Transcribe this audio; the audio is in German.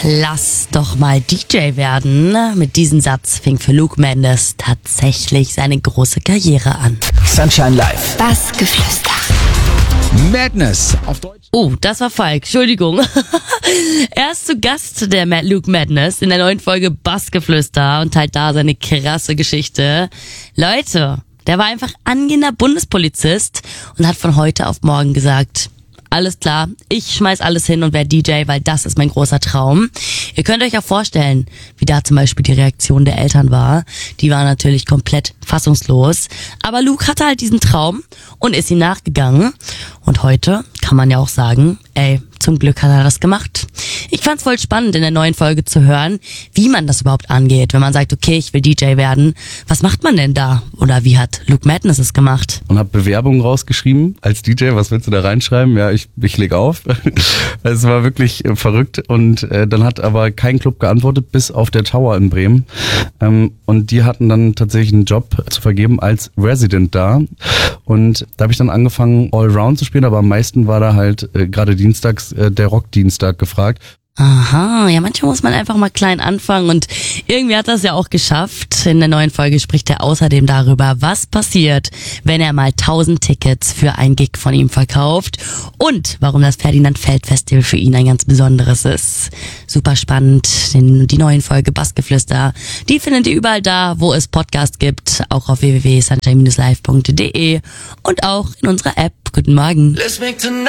Lass doch mal DJ werden. Mit diesem Satz fing für Luke Mendes tatsächlich seine große Karriere an. Sunshine Live. Bassgeflüster. Madness auf Deutsch. Oh, das war Falk. Entschuldigung. Er ist zu Gast, der Luke Madness, in der neuen Folge Bassgeflüster und teilt da seine krasse Geschichte. Leute, der war einfach angehender Bundespolizist und hat von heute auf morgen gesagt: Alles klar, ich schmeiß alles hin und werde DJ, weil das ist mein großer Traum. Ihr könnt euch auch vorstellen, wie da zum Beispiel die Reaktion der Eltern war. Die war natürlich komplett fassungslos. Aber Luke hatte halt diesen Traum und ist ihm nachgegangen. Und heute kann man ja auch sagen, zum Glück hat er das gemacht. Ich fand's voll spannend, in der neuen Folge zu hören, wie man das überhaupt angeht. Wenn man sagt, okay, ich will DJ werden, was macht man denn da? Oder wie hat Luke Madness es gemacht? Und habe Bewerbungen rausgeschrieben als DJ. Was willst du da reinschreiben? Ja, ich leg auf. Es war wirklich verrückt. Und dann hat aber kein Club geantwortet, bis auf der Tower in Bremen. Und die hatten dann tatsächlich einen Job zu vergeben als Resident da. Und da habe ich dann angefangen, Allround zu spielen. Aber am meisten war da halt gerade dienstags der Rockdienstag gefragt. Aha, ja, manchmal muss man einfach mal klein anfangen und irgendwie hat er es ja auch geschafft. In der neuen Folge spricht er außerdem darüber, was passiert, wenn er mal 1000 Tickets für ein Gig von ihm verkauft und warum das Ferdinand Feld Festival für ihn ein ganz besonderes ist. Super spannend, die neuen Folge Bassgeflüster, die findet ihr überall da, wo es Podcasts gibt, auch auf www.sunshine-live.de und auch in unserer App. Guten Morgen.